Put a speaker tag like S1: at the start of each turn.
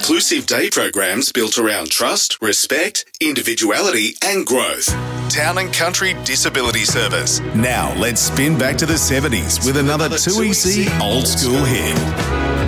S1: inclusive day programs built around trust, respect, individuality and growth. Town and Country Disability Service. Now let's spin back to the 70s with another 2EC old school hit.